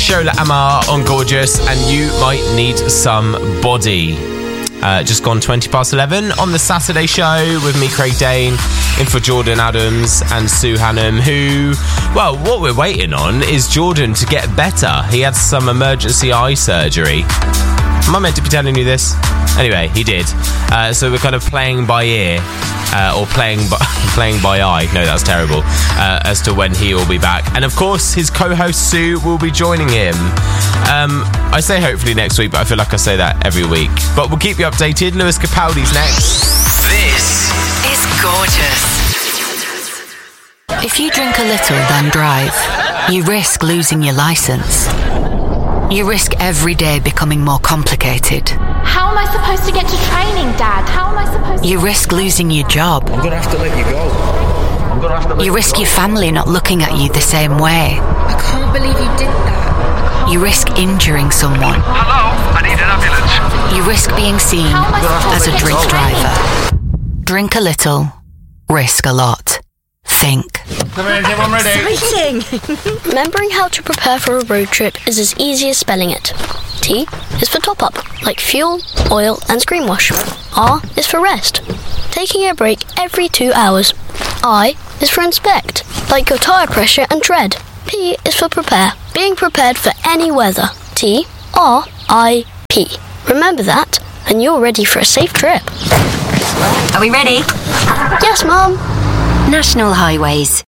Shola Amar on Gorgeous, and you might need some body. Just gone 20 past 11 on the Saturday show with me, Craig Dane, in for Jordan Adams and Sue Hannum, who, well, what we're waiting on is Jordan to get better. He had some emergency eye surgery. Am I meant to be telling you this? Anyway, he did. So we're kind of playing by ear, or playing by eye. No, that's terrible. As to when he will be back. And of course, his co-host Sue will be joining him. I say hopefully next week, but I feel like I say that every week. But we'll keep you updated. Lewis Capaldi's next. This is Gorgeous. If you drink a little, then drive, you risk losing your license. You risk every day becoming more complicated. How am I supposed to get to training, Dad? How am I supposed to... You risk losing your job. I'm gonna have to let you go. You risk your family not looking at you the same way. I can't believe you did that. You risk injuring someone. Hello, I need an ambulance. You risk being seen as a drink driver. Drink a little, risk a lot. Think. Come in, everyone ready? Exciting! Remembering how to prepare for a road trip is as easy as spelling it. T is for top up, like fuel, oil and screen wash. R is for rest, taking a break every 2 hours. I is for inspect, like your tyre pressure and tread. P is for prepare, being prepared for any weather. T, R, I, P. Remember that, and you're ready for a safe trip. Are we ready? Yes, Mum. National Highways.